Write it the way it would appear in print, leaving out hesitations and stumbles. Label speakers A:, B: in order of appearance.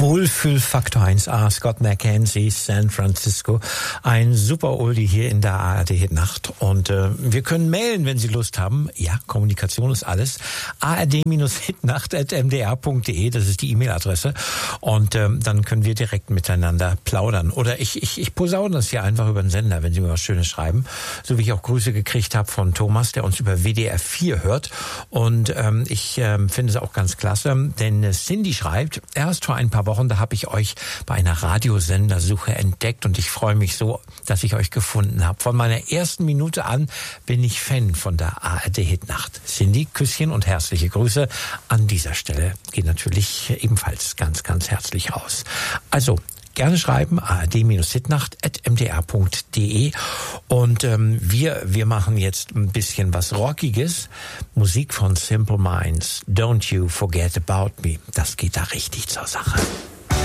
A: Wohlfühlfaktor 1A, Scott McKenzie, San Francisco. Ein super Oldie hier in der ARD-Hitnacht. Und wir können mailen, wenn Sie Lust haben. Ja, Kommunikation ist alles. ard-hitnacht@mdr.de, das ist die E-Mail-Adresse. Und dann können wir direkt miteinander plaudern. Oder ich posaune das hier einfach über den Sender, wenn Sie mir was Schönes schreiben. So wie ich auch Grüße gekriegt habe von Thomas, der uns über WDR 4 hört. Und ich finde es auch ganz klasse, denn Cindy schreibt, erst vor ein paar Wochen, da habe ich euch bei einer Radiosendersuche entdeckt und ich freue mich so, dass ich euch gefunden habe. Von meiner ersten Minute an bin ich Fan von der ARD-Hitnacht. Cindy, Küsschen und herzliche Grüße an dieser Stelle. Geht natürlich ebenfalls ganz, ganz herzlich raus. Also, gerne schreiben, ard-hitnacht@mdr.de. Und wir machen jetzt ein bisschen was Rockiges. Musik von Simple Minds. Don't You Forget About Me. Das geht da richtig zur Sache.